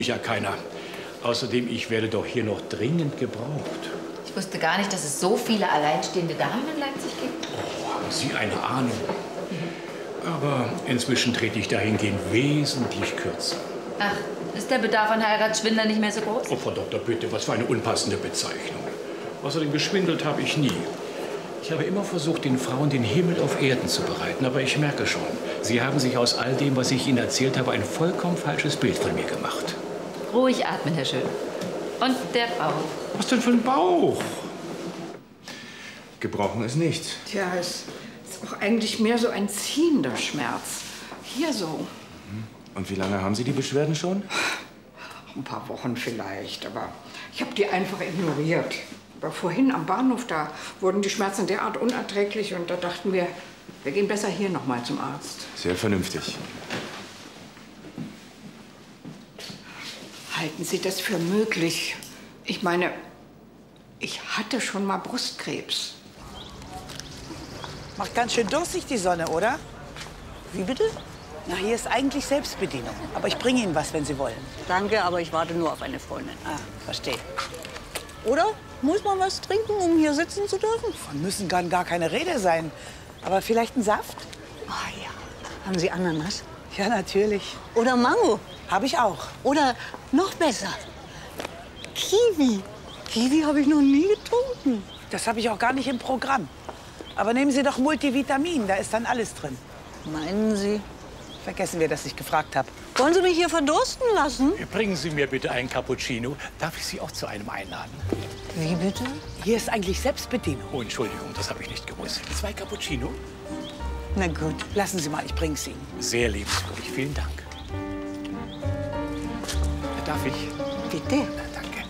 Ja, keiner. Außerdem, ich werde doch hier noch dringend gebraucht. Ich wusste gar nicht, dass es so viele alleinstehende Damen in Leipzig gibt. Oh, haben Sie eine Ahnung? Aber inzwischen trete ich dahingehend wesentlich kürzer. Ach, ist der Bedarf an Heiratsschwindlern nicht mehr so groß? Oh, Frau Doktor, bitte, was für eine unpassende Bezeichnung. Außerdem geschwindelt habe ich nie. Ich habe immer versucht, den Frauen den Himmel auf Erden zu bereiten. Aber ich merke schon, Sie haben sich aus all dem, was ich Ihnen erzählt habe, ein vollkommen falsches Bild von mir gemacht. Ruhig atmen, Herr Schön. Und der Bauch. Was denn für ein Bauch? Gebrochen ist nichts. Tja, es ist auch eigentlich mehr so ein ziehender Schmerz. Hier so. Und wie lange haben Sie die Beschwerden schon? Ein paar Wochen vielleicht, aber ich habe die einfach ignoriert. Aber vorhin am Bahnhof, da wurden die Schmerzen derart unerträglich und da dachten wir gehen besser hier noch mal zum Arzt. Sehr vernünftig. Halten Sie das für möglich? Ich meine, ich hatte schon mal Brustkrebs. Macht ganz schön durstig die Sonne, oder? Wie bitte? Na, hier ist eigentlich Selbstbedienung. Aber ich bringe Ihnen was, wenn Sie wollen. Danke, aber ich warte nur auf eine Freundin. Ah, verstehe. Oder? Muss man was trinken, um hier sitzen zu dürfen? Von müssen kann gar keine Rede sein. Aber vielleicht ein Saft? Ah ja. Haben Sie Ananas? Ja, natürlich. Oder Mango? Habe ich auch. Oder noch besser, Kiwi. Kiwi habe ich noch nie getrunken. Das habe ich auch gar nicht im Programm. Aber nehmen Sie doch Multivitamin, da ist dann alles drin. Meinen Sie? Vergessen wir, dass ich gefragt habe. Wollen Sie mich hier verdursten lassen? Bringen Sie mir bitte einen Cappuccino. Darf ich Sie auch zu einem einladen? Wie bitte? Hier ist eigentlich Selbstbedienung. Oh, Entschuldigung, das habe ich nicht gewusst. 2 Cappuccino? Na gut. Lassen Sie mal, ich bring's Ihnen. Sehr liebenswürdig, vielen Dank. Darf ich? Bitte. Danke.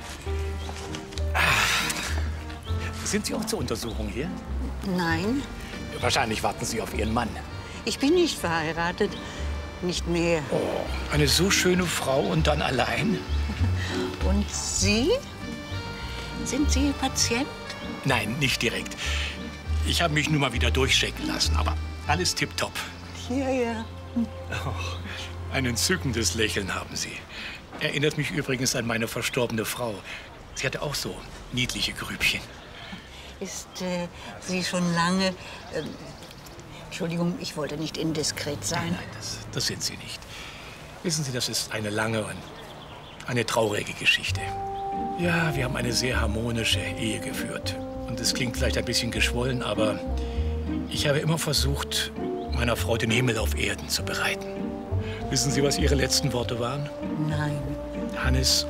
Sind Sie auch zur Untersuchung hier? Nein, Wahrscheinlich warten Sie auf Ihren Mann. ich bin nicht verheiratet. Nicht mehr. Oh, eine so schöne Frau und dann allein? Und Sie? Sind Sie Patient? Nein, nicht direkt. Ich habe mich nur mal wieder durchchecken lassen, aber alles tipptopp. Ja. Ein entzückendes Lächeln haben Sie. Erinnert mich übrigens an meine verstorbene Frau. Sie hatte auch so niedliche Grübchen. Ist sie schon lange... Entschuldigung, ich wollte nicht indiskret sein. Nein, das sind Sie nicht. Wissen Sie, das ist eine lange und eine traurige Geschichte. Ja, wir haben eine sehr harmonische Ehe geführt. Und es klingt vielleicht ein bisschen geschwollen, aber ich habe immer versucht, meiner Frau den Himmel auf Erden zu bereiten. Wissen Sie, was Ihre letzten Worte waren? Nein. Hannes,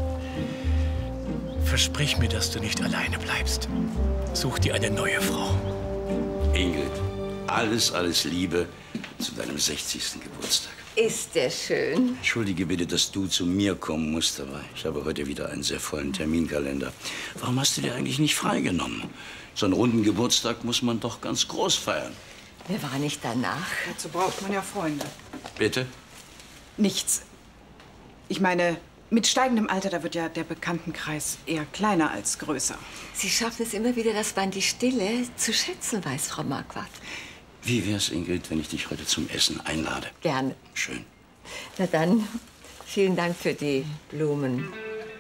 versprich mir, dass du nicht alleine bleibst. Such dir eine neue Frau. Ingrid, alles Liebe zu deinem 60. Geburtstag. Ist der schön? Entschuldige bitte, dass du zu mir kommen musst, aber ich habe heute wieder einen sehr vollen Terminkalender. Warum hast du dir eigentlich nicht freigenommen? So einen runden Geburtstag muss man doch ganz groß feiern. Wer war nicht danach? Dazu braucht man ja Freunde. Bitte? Nichts. Ich meine, mit steigendem Alter, da wird ja der Bekanntenkreis eher kleiner als größer. Sie schaffen es immer wieder, dass man die Stille zu schätzen weiß, Frau Marquardt. Wie wär's, Ingrid, wenn ich dich heute zum Essen einlade? Gerne. Schön. Na dann, vielen Dank für die Blumen.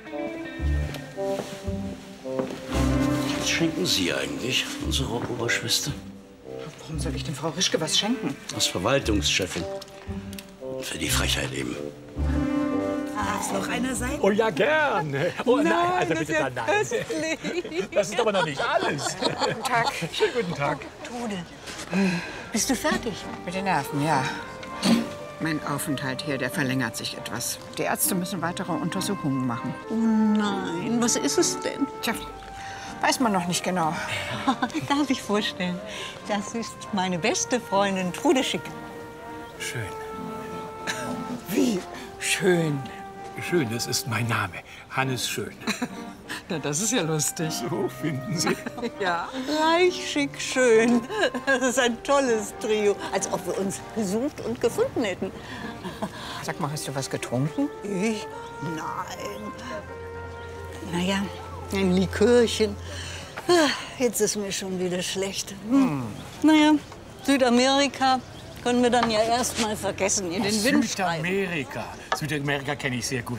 Was schenken Sie eigentlich, unsere Oberschwester? Warum soll ich denn Frau Rischke was schenken? Als Verwaltungschefin. Für die Frechheit eben. Darf noch einer sein? Oh ja, gern. Oh nein, also bitte das ist ja nein. köstlich. Das ist aber noch nicht alles. Guten Tag. Schönen guten Tag. Tode. Bist du fertig? Mit den Nerven, ja. Mein Aufenthalt hier, der verlängert sich etwas. Die Ärzte müssen weitere Untersuchungen machen. Oh nein, was ist es denn? Tja, weiß man noch nicht genau. Darf ich vorstellen? Das ist meine beste Freundin, Trude Schick. Schön. Wie schön. Schön, das ist mein Name. Hannes Schön. Na, das ist ja lustig. So finden Sie. Ja. Reich, schick, schön. Das ist ein tolles Trio. Als ob wir uns gesucht und gefunden hätten. Sag mal, hast du was getrunken? Ich? Nein. Naja, ein Likörchen. Jetzt ist mir schon wieder schlecht. Naja, Südamerika, Können wir dann ja erst mal vergessen, in den Wind schreiben. Südamerika. Südamerika kenne ich sehr gut.